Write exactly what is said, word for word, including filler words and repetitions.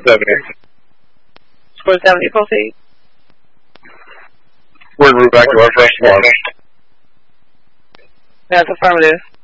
Sports Avenue. Sports Avenue, proceed. We're en route back to our first one. That's affirmative.